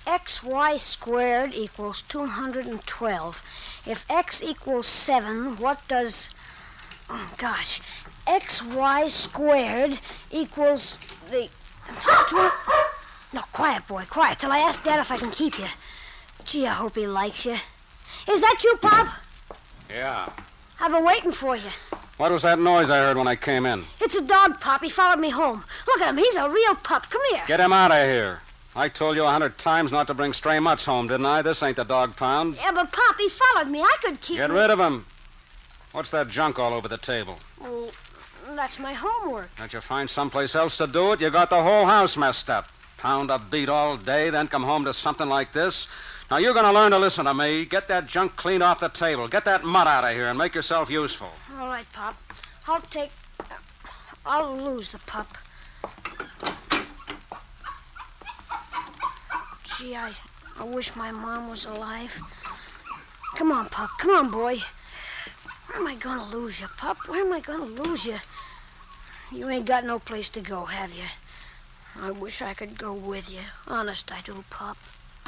xy squared equals 212. If x equals 7, what does... Oh, gosh. xy squared equals the... No, quiet, boy, quiet, till I ask Dad if I can keep you. Gee, I hope he likes you. Is that you, Pop? Yeah. I've been waiting for you. What was that noise I heard when I came in? It's a dog, Pop. He followed me home. Look at him. He's a real pup. Come here. Get him out of here. I told you 100 times not to bring stray mutts home, didn't I? This ain't the dog pound. Yeah, but Pop, he followed me. I could keep Get him. rid of him. What's that junk all over the table? Well, that's my homework. Can't you find someplace else to do it? You got the whole house messed up. Pound a beat all day, then come home to something like this. Now, you're going to learn to listen to me. Get that junk cleaned off the table. Get that mutt out of here and make yourself useful. All right, Pop. I'll lose the pup. Gee, I wish my mom was alive. Come on, Pop. Come on, boy. Where am I going to lose you, Pup? Where am I going to lose you? You ain't got no place to go, have you? I wish I could go with you. Honest, I do, Pop.